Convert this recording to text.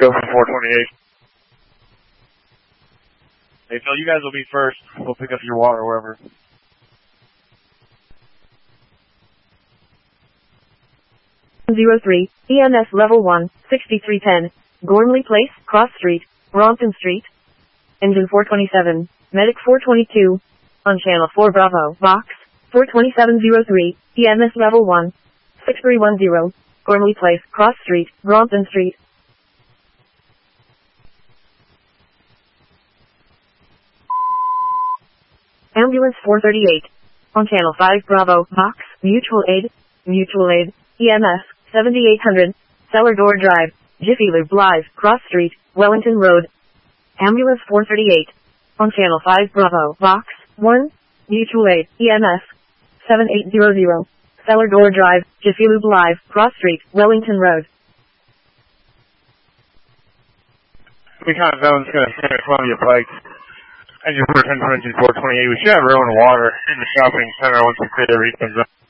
Go for 428. Hey, Phil, you guys will be first. We'll pick up your water wherever. (03) EMS Level 1, 6310, Gormley Place, Cross Street, Brompton Street. Engine 427, Medic 422, on Channel 4 Bravo, Box 42703, EMS Level 1, 6310, Gormley Place, Cross Street, Brompton Street. Ambulance 438, on Channel 5 Bravo, Box, Mutual Aid, EMS 7800, Cellar Door Drive, Jiffy Lube Live, Cross Street, Wellington Road. Ambulance 438, on Channel 5 Bravo, Box 1, Mutual Aid, EMS 7800, Cellar Door Drive, Jiffy Lube Live, Cross Street, Wellington Road. We kind of zone's going to stay at Columbia Pike. Engine 410 for engine 428. We should have our own water in the shopping center once we clear the reach zone.